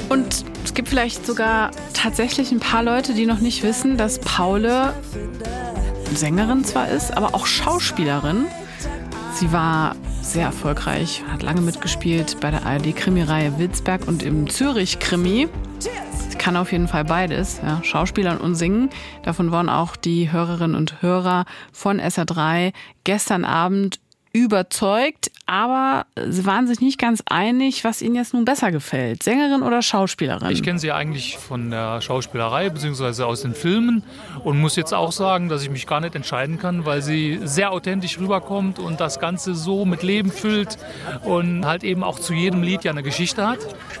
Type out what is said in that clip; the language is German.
Und es gibt vielleicht sogar tatsächlich ein paar Leute, die noch nicht wissen, dass Paule Sängerin zwar ist, aber auch Schauspielerin. Sie war sehr erfolgreich, hat lange mitgespielt bei der ARD-Krimireihe Wilsberg und im Zürich-Krimi. Sie kann auf jeden Fall beides, ja, Schauspielern und Singen. Davon waren auch die Hörerinnen und Hörer von SR3 gestern Abend überzeugt, aber sie waren sich nicht ganz einig, was ihnen jetzt nun besser gefällt. Sängerin oder Schauspielerin? Ich kenne sie eigentlich von der Schauspielerei bzw. aus den Filmen und muss jetzt auch sagen, dass ich mich gar nicht entscheiden kann, weil sie sehr authentisch rüberkommt und das Ganze so mit Leben füllt und halt eben auch zu jedem Lied ja eine Geschichte hat.